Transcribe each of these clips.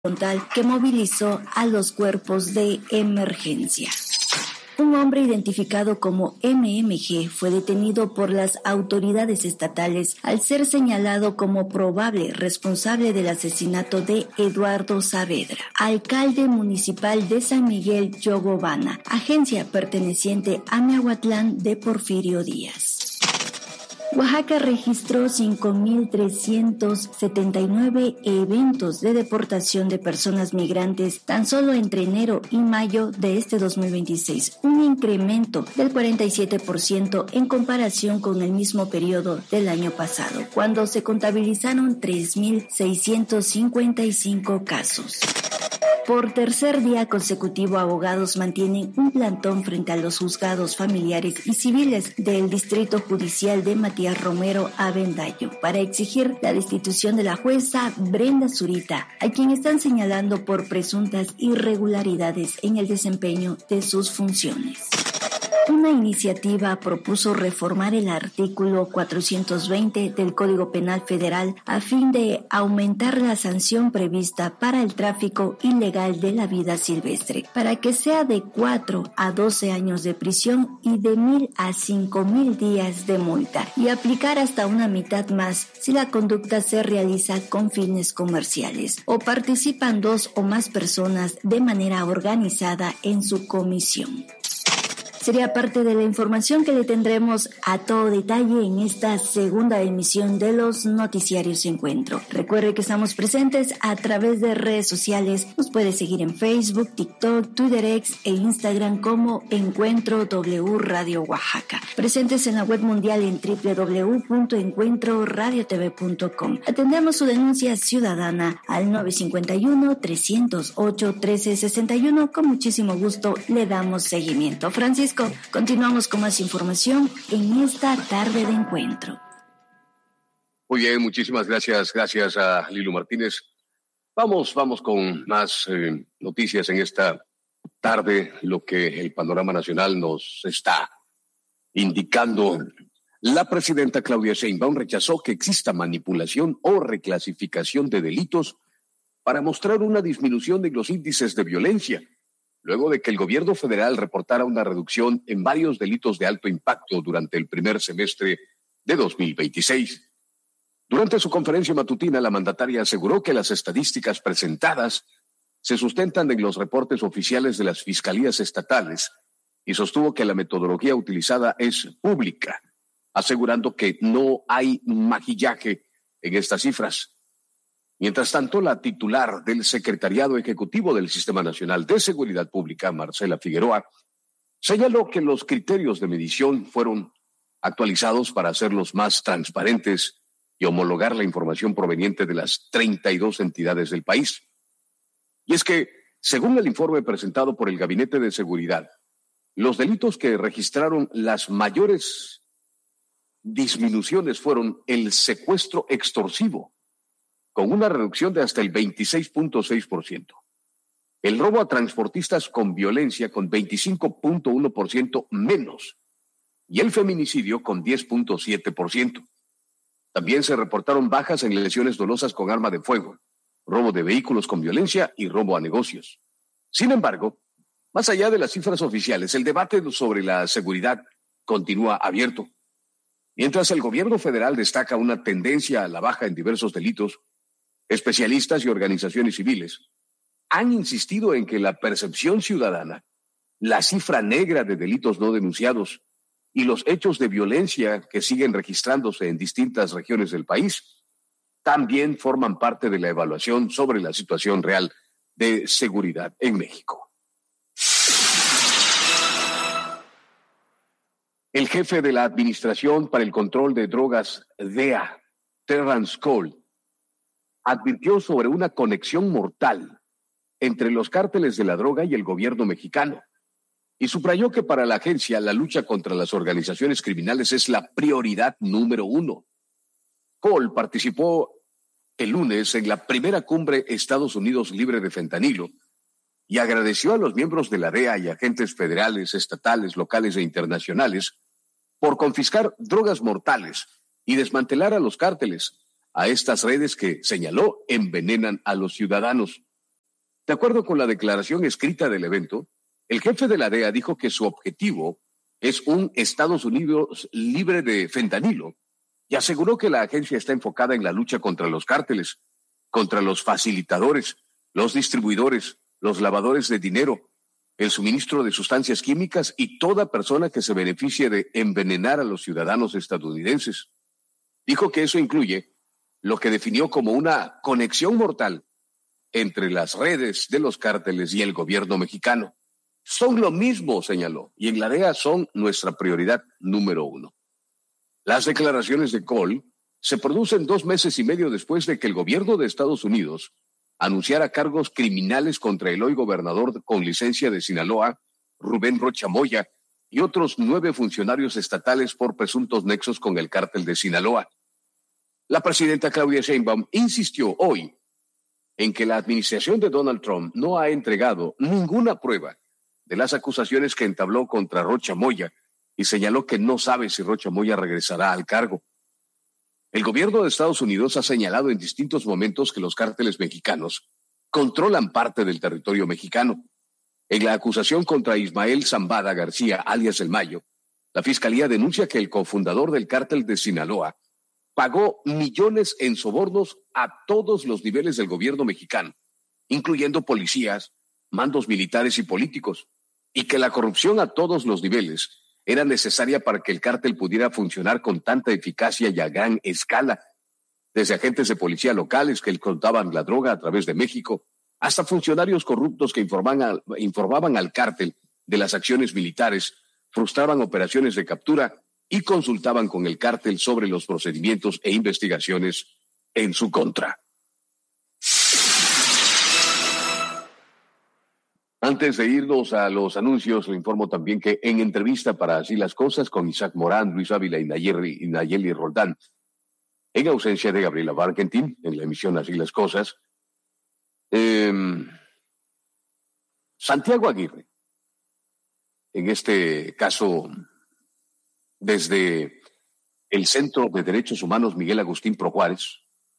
frontal que movilizó a los cuerpos de emergencia. Un hombre identificado como MMG fue detenido por las autoridades estatales al ser señalado como probable responsable del asesinato de Eduardo Saavedra, alcalde municipal de San Miguel Yogobana, agencia perteneciente a Miahuatlán de Porfirio Díaz. Oaxaca registró 5.379 eventos de deportación de personas migrantes tan solo entre enero y mayo de este 2026, un incremento del 47% en comparación con el mismo periodo del año pasado, cuando se contabilizaron 3.655 casos. Por tercer día consecutivo, abogados mantienen un plantón frente a los juzgados familiares y civiles del Distrito Judicial de Matías Romero Avendaño para exigir la destitución de la jueza Brenda Zurita, a quien están señalando por presuntas irregularidades en el desempeño de sus funciones. Una iniciativa propuso reformar el artículo 420 del Código Penal Federal a fin de aumentar la sanción prevista para el tráfico ilegal de la vida silvestre, para que sea de 4 a 12 años de prisión y de 1,000 a 5,000 días de multa, y aplicar hasta una mitad más si la conducta se realiza con fines comerciales o participan 2 o más personas de manera organizada en su comisión. Sería parte de la información que le tendremos a todo detalle en esta segunda emisión de los Noticiarios Encuentro. Recuerde que estamos presentes a través de redes sociales. Nos puede seguir en Facebook, TikTok, Twitter X e Instagram como Encuentro W Radio Oaxaca. Presentes en la web mundial en www.encuentroradiotv.com. Atendemos su denuncia ciudadana al 951-308-1361. Con muchísimo gusto le damos seguimiento. Francisco, continuamos con más información en esta tarde de encuentro. Muy bien, muchísimas gracias a Lilu Martínez. Vamos con más noticias en esta tarde, lo que el panorama nacional nos está indicando. La presidenta Claudia Sheinbaum rechazó que exista manipulación o reclasificación de delitos para mostrar una disminución de los índices de violencia, luego de que el gobierno federal reportara una reducción en varios delitos de alto impacto durante el primer semestre de 2026. Durante su conferencia matutina, la mandataria aseguró que las estadísticas presentadas se sustentan en los reportes oficiales de las fiscalías estatales y sostuvo que la metodología utilizada es pública, asegurando que no hay maquillaje en estas cifras. Mientras tanto, la titular del Secretariado Ejecutivo del Sistema Nacional de Seguridad Pública, Marcela Figueroa, señaló que los criterios de medición fueron actualizados para hacerlos más transparentes y homologar la información proveniente de las 32 entidades del país. Y es que, según el informe presentado por el Gabinete de Seguridad, los delitos que registraron las mayores disminuciones fueron el secuestro extorsivo, con una reducción de hasta el 26.6%. El robo a transportistas con violencia con 25.1% menos. Y el feminicidio con 10.7%. También se reportaron bajas en lesiones dolosas con arma de fuego, robo de vehículos con violencia y robo a negocios. Sin embargo, más allá de las cifras oficiales, el debate sobre la seguridad continúa abierto. Mientras el gobierno federal destaca una tendencia a la baja en diversos delitos, especialistas y organizaciones civiles han insistido en que la percepción ciudadana, la cifra negra de delitos no denunciados y los hechos de violencia que siguen registrándose en distintas regiones del país también forman parte de la evaluación sobre la situación real de seguridad en México. El jefe de la Administración para el Control de Drogas, DEA, Terrence Cole, advirtió sobre una conexión mortal entre los cárteles de la droga y el gobierno mexicano, y subrayó que para la agencia la lucha contra las organizaciones criminales es la prioridad número 1. Cole participó el lunes en la primera cumbre Estados Unidos libre de fentanilo y agradeció a los miembros de la DEA y agentes federales, estatales, locales e internacionales por confiscar drogas mortales y desmantelar a los cárteles, a estas redes que, señaló, envenenan a los ciudadanos. De acuerdo con la declaración escrita del evento, el jefe de la DEA dijo que su objetivo es un Estados Unidos libre de fentanilo y aseguró que la agencia está enfocada en la lucha contra los cárteles, contra los facilitadores, los distribuidores, los lavadores de dinero, el suministro de sustancias químicas y toda persona que se beneficie de envenenar a los ciudadanos estadounidenses. Dijo que eso incluye lo que definió como una conexión mortal entre las redes de los cárteles y el gobierno mexicano. Son lo mismo, señaló, y en la DEA son nuestra prioridad número 1. Las declaraciones de Cole se producen 2 meses y medio después de que el gobierno de Estados Unidos anunciara cargos criminales contra el hoy gobernador con licencia de Sinaloa, Rubén Rocha Moya, y otros 9 funcionarios estatales por presuntos nexos con el cártel de Sinaloa. La presidenta Claudia Sheinbaum insistió hoy en que la administración de Donald Trump no ha entregado ninguna prueba de las acusaciones que entabló contra Rocha Moya y señaló que no sabe si Rocha Moya regresará al cargo. El gobierno de Estados Unidos ha señalado en distintos momentos que los cárteles mexicanos controlan parte del territorio mexicano. En la acusación contra Ismael Zambada García, alias El Mayo, la fiscalía denuncia que el cofundador del cártel de Sinaloa pagó millones en sobornos a todos los niveles del gobierno mexicano, incluyendo policías, mandos militares y políticos, y que la corrupción a todos los niveles era necesaria para que el cártel pudiera funcionar con tanta eficacia y a gran escala, desde agentes de policía locales que escoltaban la droga a través de México, hasta funcionarios corruptos que informaban al cártel de las acciones militares, frustraban operaciones de captura y consultaban con el cártel sobre los procedimientos e investigaciones en su contra. Antes de irnos a los anuncios, le informo también que en entrevista para Así las Cosas con Isaac Morán, Luis Ávila y Nayeli Roldán, en ausencia de Gabriela Barkentin, en la emisión Así las Cosas, Santiago Aguirre, en este caso desde el Centro de Derechos Humanos Miguel Agustín Pro Juárez,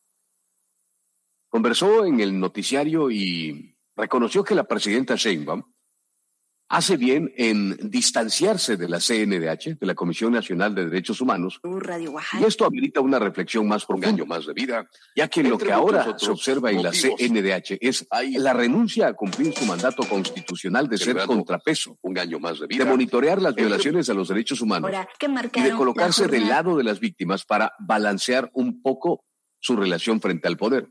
conversó en el noticiario y reconoció que la presidenta Sheinbaum hace bien en distanciarse de la CNDH, de la Comisión Nacional de Derechos Humanos, y esto habilita una reflexión más profunda, un año más de vida, ya que lo que ahora se observa en la CNDH es la renuncia a cumplir su mandato constitucional de ser contrapeso, un año más de vida, de monitorear las violaciones a los derechos humanos y de colocarse del lado de las víctimas para balancear un poco su relación frente al poder.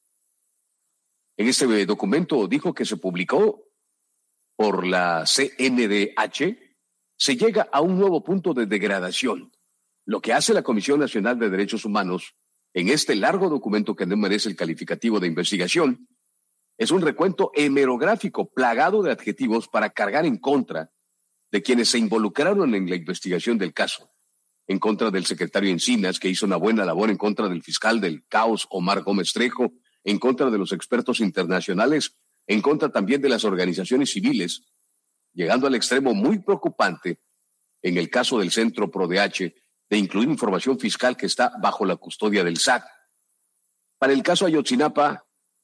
En este documento dijo que se publicó por la CNDH, se llega a un nuevo punto de degradación. Lo que hace la Comisión Nacional de Derechos Humanos en este largo documento que no merece el calificativo de investigación es un recuento hemerográfico plagado de adjetivos para cargar en contra de quienes se involucraron en la investigación del caso, en contra del secretario Encinas, que hizo una buena labor, en contra del fiscal del caos Omar Gómez Trejo, en contra de los expertos internacionales, en contra también de las organizaciones civiles, llegando al extremo muy preocupante en el caso del Centro ProDH de incluir información fiscal que está bajo la custodia del SAT. Para el caso Ayotzinapa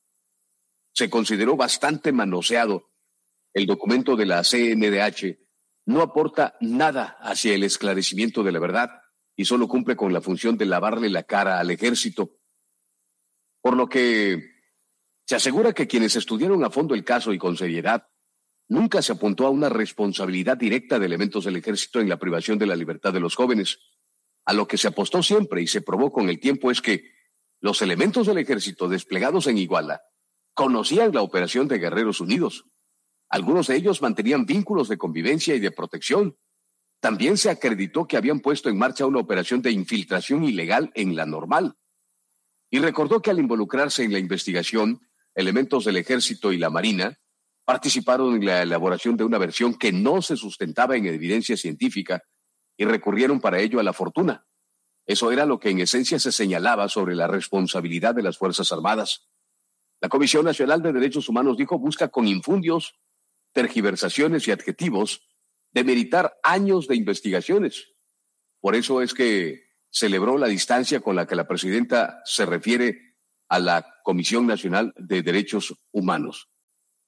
se consideró bastante manoseado. El documento de la CNDH no aporta nada hacia el esclarecimiento de la verdad y solo cumple con la función de lavarle la cara al ejército. Por lo que se asegura que quienes estudiaron a fondo el caso y con seriedad, nunca se apuntó a una responsabilidad directa de elementos del ejército en la privación de la libertad de los jóvenes. A lo que se apostó siempre y se probó con el tiempo es que los elementos del ejército desplegados en Iguala conocían la operación de Guerreros Unidos. Algunos de ellos mantenían vínculos de convivencia y de protección. También se acreditó que habían puesto en marcha una operación de infiltración ilegal en la Normal. Y recordó que al involucrarse en la investigación, elementos del Ejército y la Marina participaron en la elaboración de una versión que no se sustentaba en evidencia científica y recurrieron para ello a la fortuna. Eso era lo que en esencia se señalaba sobre la responsabilidad de las Fuerzas Armadas. La Comisión Nacional de Derechos Humanos dijo busca con infundios, tergiversaciones y adjetivos demeritar años de investigaciones. Por eso es que celebró la distancia con la que la presidenta se refiere a la Comisión Nacional de Derechos Humanos.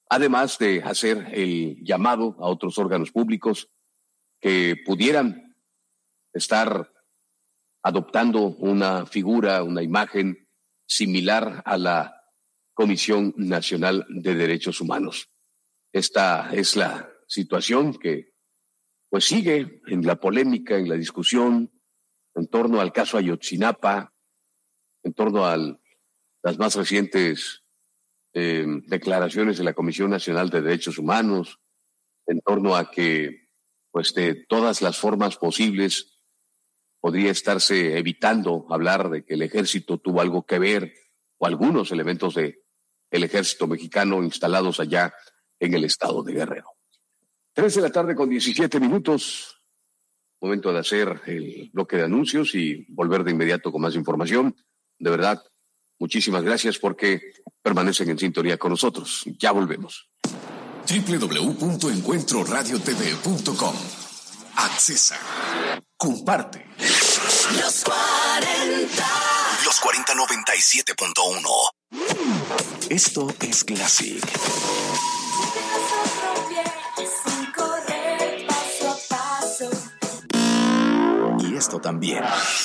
además de hacer el llamado a otros órganos públicos que pudieran estar adoptando una figura, una imagen similar a la Comisión Nacional de Derechos Humanos. Esta es la situación que pues sigue en la polémica, en la discusión en torno al caso Ayotzinapa, en torno a las más recientes declaraciones de la Comisión Nacional de Derechos Humanos, en torno a que pues de todas las formas posibles podría estarse evitando hablar de que el ejército tuvo algo que ver o algunos elementos del ejército mexicano instalados allá en el estado de Guerrero. 3:17 p.m. Momento de hacer el bloque de anuncios y volver de inmediato con más información. De verdad, muchísimas gracias porque permanecen en sintonía con nosotros. Ya volvemos. www.encuentroradiotv.com. Accesa. Comparte. Los 40. Los 40 97.1. Esto es Classic. Y esto también.